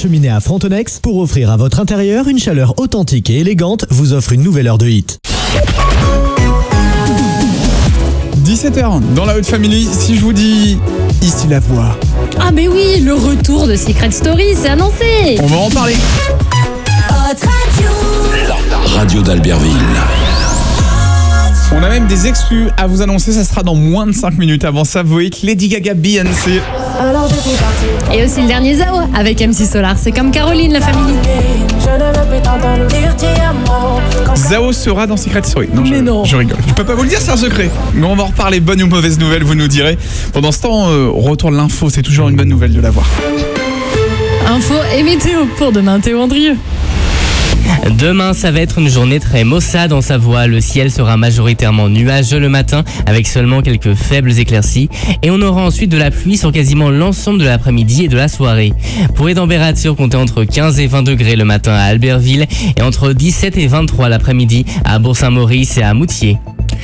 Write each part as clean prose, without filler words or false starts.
Cheminée à Frontenex, pour offrir à votre intérieur une chaleur authentique et élégante, vous offre une nouvelle heure de hit. 17h dans la Haute Family, si je vous dis ici la voix. Ah mais oui, le retour de Secret Story, c'est annoncé. On va en parler. La radio d'Albertville. On a même des exclus à vous annoncer, ça sera dans moins de 5 minutes. Avant ça, Voic, Lady Gaga, Beyoncé. Et aussi le dernier Zao avec MC Solar, c'est comme Caroline, la famille. Zao sera dans Secret Story. Mais non. Je rigole. Je peux pas vous le dire, c'est un secret. Mais on va en reparler, bonne ou mauvaise nouvelle, vous nous direz. Pendant ce temps, retour de l'info, c'est toujours une bonne nouvelle de l'avoir. Info et météo pour demain, Théo Andrieux. Demain, ça va être une journée très maussade en Savoie. Le ciel sera majoritairement nuageux le matin avec seulement quelques faibles éclaircies. Et on aura ensuite de la pluie sur quasiment l'ensemble de l'après-midi et de la soirée. Pour les températures, comptez entre 15 et 20 degrés le matin à Albertville et entre 17 et 23 l'après-midi à Bourg-Saint-Maurice et à Moutier.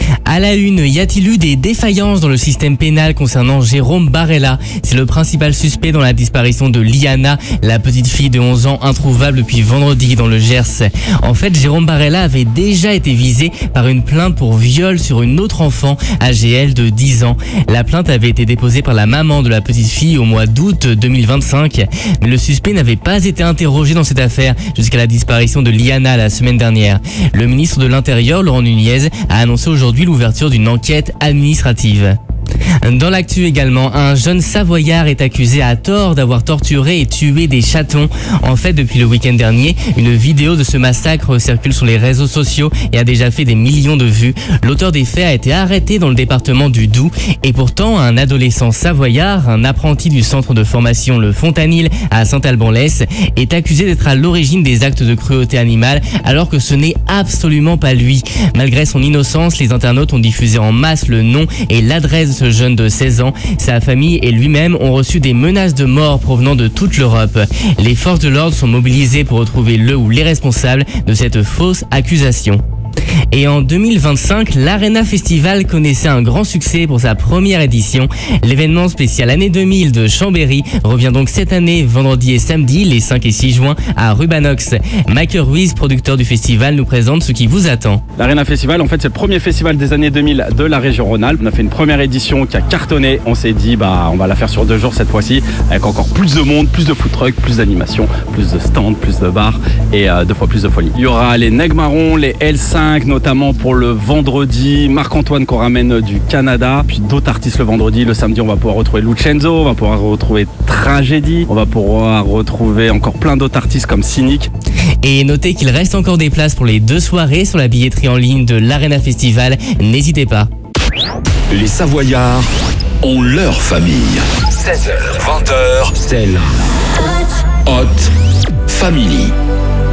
À la une, y a-t-il eu des défaillances dans le système pénal concernant Jérôme Barella? C'est le principal suspect dans la disparition de Liana, la petite fille de 11 ans introuvable depuis vendredi dans le Gers. En fait, Jérôme Barella avait déjà été visé par une plainte pour viol sur une autre enfant, âgée elle de 10 ans. La plainte avait été déposée par la maman de la petite fille au mois d'août 2025. Mais le suspect n'avait pas été interrogé dans cette affaire jusqu'à la disparition de Liana la semaine dernière. Le ministre de l'Intérieur, Laurent Nunez, a annoncé aujourd'hui l'ouverture d'une enquête administrative. Dans l'actu également, un jeune Savoyard est accusé à tort d'avoir torturé et tué des chatons. En fait, depuis le week-end dernier, une vidéo de ce massacre circule sur les réseaux sociaux et a déjà fait des millions de vues. L'auteur des faits a été arrêté dans le département du Doubs et pourtant un adolescent savoyard, un apprenti du centre de formation Le Fontanil à Saint-Alban-l'Hesse, est accusé d'être à l'origine des actes de cruauté animale alors que ce n'est absolument pas lui. Malgré son innocence, les internautes ont diffusé en masse le nom et l'adresse de ce jeune de 16 ans. Sa famille et lui-même ont reçu des menaces de mort provenant de toute l'Europe. Les forces de l'ordre sont mobilisées pour retrouver le ou les responsables de cette fausse accusation. Et en 2025, l'Arena Festival connaissait un grand succès pour sa première édition. L'événement spécial année 2000 de Chambéry revient donc cette année, vendredi et samedi, les 5 et 6 juin, à Rubanox. Michael Ruiz, producteur du festival, nous présente ce qui vous attend. L'Arena Festival, en fait, c'est le premier festival des années 2000 de la région Rhône-Alpes. On a fait une première édition qui a cartonné. On s'est dit, on va la faire sur 2 jours cette fois-ci, avec encore plus de monde, plus de food trucks, plus d'animation, plus de stands, plus de bars et 2 fois plus de folie. Il y aura les Nègres Marrons, les L5, notamment pour le vendredi, Marc-Antoine qu'on ramène du Canada, puis d'autres artistes le vendredi. Le samedi, on va pouvoir retrouver Lucenzo, on va pouvoir retrouver Tragédie, on va pouvoir retrouver encore plein d'autres artistes comme Cynic. Et notez qu'il reste encore des places pour les 2 soirées sur la billetterie en ligne de l'Arena Festival, n'hésitez pas. Les Savoyards ont leur famille. 16h, 20h, c'est la Haute Family.